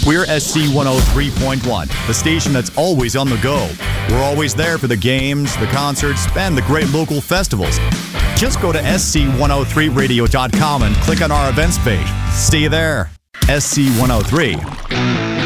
We're SC 103.1, the station that's always on the go. We're always there for the games, the concerts, and the great local festivals. Just go to sc103radio.com and click on our events page. See you there. SC 103.